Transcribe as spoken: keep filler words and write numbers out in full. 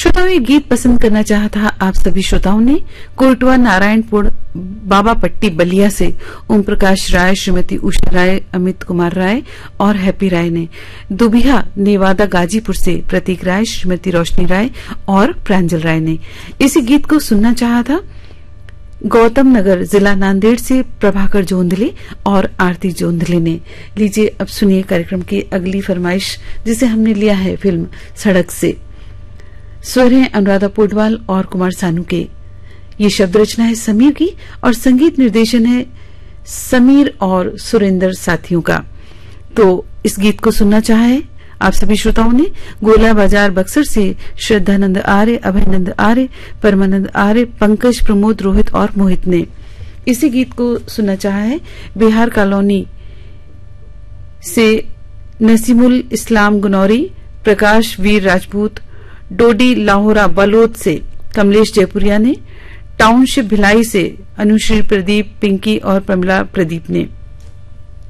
श्रोताओं, ये गीत पसंद करना चाहा था आप सभी श्रोताओं ने कोटवा नारायणपुर बाबा पट्टी बलिया से ओम प्रकाश राय, श्रीमती उषा राय, अमित कुमार राय और हैप्पी राय ने। दुबिहा नेवादा गाजीपुर से प्रतीक राय, श्रीमती रोशनी राय और प्रांजल राय ने। इसी गीत को सुनना चाहा था गौतम नगर जिला नांदेड़ से प्रभाकर जोंधले और आरती जोंधले ने। लीजिए अब सुनिए कार्यक्रम की अगली फरमाइश, जिसे हमने लिया है फिल्म सड़क से। स्वर है अनुराधा पोडवाल और कुमार सानू के। ये शब्द रचना है समीर की और संगीत निर्देशन है समीर और सुरेंद्र साथियों का। तो इस गीत को सुनना चाहा है आप सभी श्रोताओं ने गोला बाजार बक्सर से श्रद्धानंद आर्य, अभयनंद आर्य, परमानंद आर्य, पंकज, प्रमोद, रोहित और मोहित ने। इसी गीत को सुनना चाहा है बिहार कॉलोनी से नसीमुल इस्लाम गुनौरी, प्रकाश वीर राजपूत, डोडी लाहौरा बलोद से कमलेश जयपुरिया ने, टाउनशिप भिलाई से अनुश्री प्रदीप, पिंकी और प्रमिला प्रदीप ने।